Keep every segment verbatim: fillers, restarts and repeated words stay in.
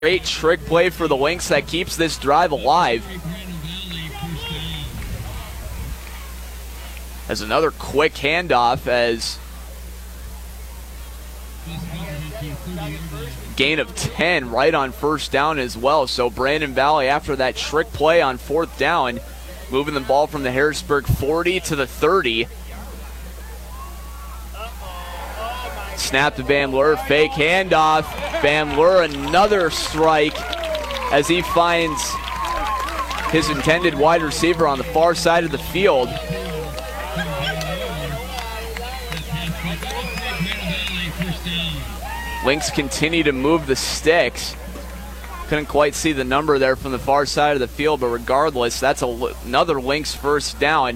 Great trick play for the Lynx that keeps this drive alive. As another quick handoff as gain of ten right on first down as well. So Brandon Valley, after that trick play on fourth down, moving the ball from the Harrisburg forty to the thirty. Snap to Van Leur, fake handoff. Van Leur, another strike as he finds his intended wide receiver on the far side of the field. Lynx continue to move the sticks. Couldn't quite see the number there from the far side of the field, but regardless, that's a, another Lynx first down.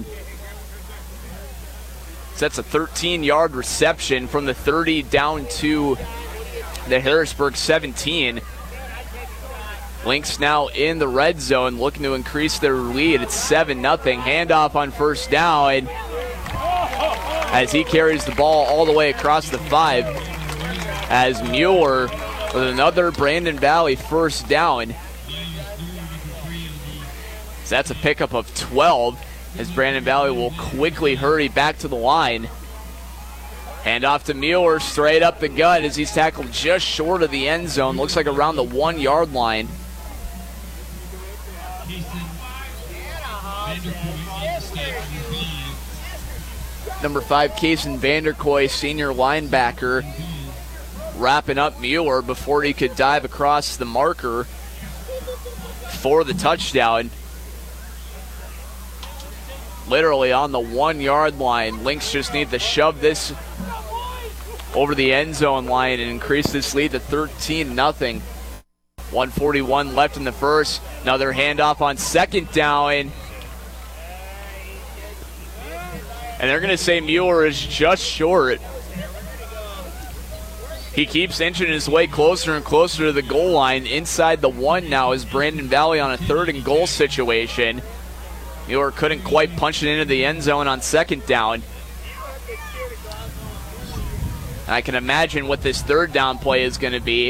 So that's a thirteen-yard reception from the thirty down to the Harrisburg seventeen. Lynx now in the red zone, looking to increase their lead. It's seven nothing. Handoff on first down as he carries the ball all the way across the five. As Mueller with another Brandon Valley first down. So that's a pickup of twelve. As Brandon Valley will quickly hurry back to the line. Hand off to Mueller, straight up the gut as he's tackled just short of the end zone. Looks like around the one-yard line. Number five, Kaysen Vanderkoy, senior linebacker, wrapping up Mueller before he could dive across the marker for the touchdown. Literally on the one-yard line. Lynx just need to shove this over the end zone line and increase this lead to thirteen nothing. one forty-one left in the first. Another handoff on second down. And they're going to say Mueller is just short. He keeps inching his way closer and closer to the goal line. Inside the one now is Brandon Valley on a third and goal situation. Mueller couldn't quite punch it into the end zone on second down. And I can imagine what this third down play is going to be.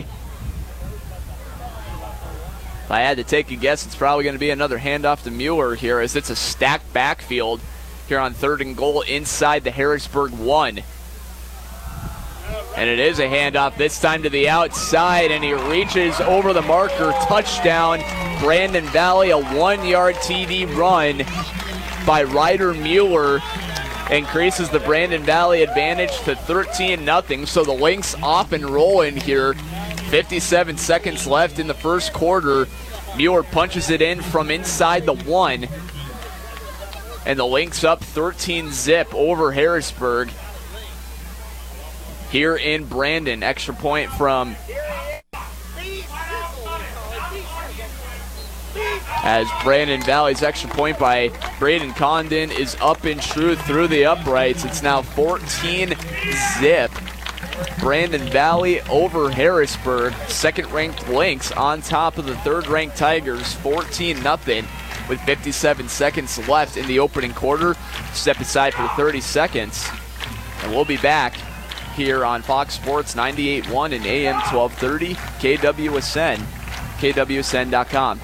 If I had to take a guess, it's probably going to be another handoff to Mueller here, as it's a stacked backfield here on third and goal inside the Harrisburg one. And it is a handoff, this time to the outside, and he reaches over the marker. Touchdown, Brandon Valley. A one-yard T D run by Ryder Mueller increases the Brandon Valley advantage to thirteen nothing. So the Lynx off and rolling here. fifty-seven seconds left in the first quarter. Mueller punches it in from inside the one. And the Lynx up thirteen zip over Harrisburg. Here in Brandon, extra point from as Brandon Valley's extra point by Braden Condon is up and true through the uprights. It's now fourteen zip. Brandon Valley over Harrisburg. Second-ranked Lynx on top of the third-ranked Tigers, fourteen nothing with fifty-seven seconds left in the opening quarter. Step aside for thirty seconds, and we'll be back here on Fox Sports ninety-eight point one and A M twelve thirty, K W S N, K W S N dot com.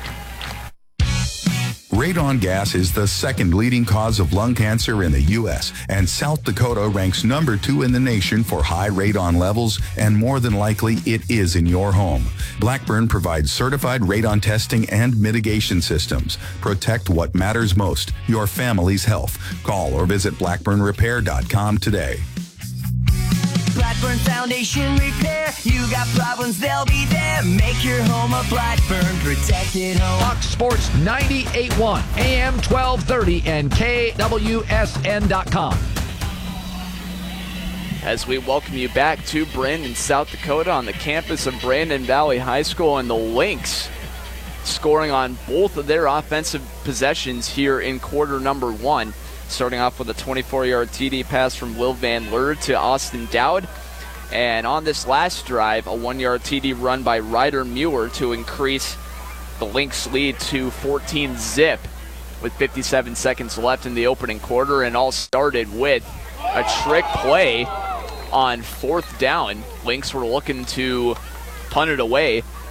Radon gas is the second leading cause of lung cancer in the U S, and South Dakota ranks number two in the nation for high radon levels, and more than likely it is in your home. Blackburn provides certified radon testing and mitigation systems. Protect what matters most, your family's health. Call or visit blackburn repair dot com today. Blackburn Foundation Repair. You got problems, they'll be there. Make your home a Blackburn protected home. Fox Sports ninety-eight point one, A M twelve thirty, and K W S N dot com. As we welcome you back to Brandon, South Dakota, on the campus of Brandon Valley High School, and the Lynx scoring on both of their offensive possessions here in quarter number one. Starting off with a twenty-four-yard T D pass from Will Van Leur to Austin Dowd. And on this last drive, a one-yard T D run by Ryder Mueller to increase the Lynx lead to fourteen zip with fifty-seven seconds left in the opening quarter. And all started with a trick play on fourth down. Lynx were looking to punt it away.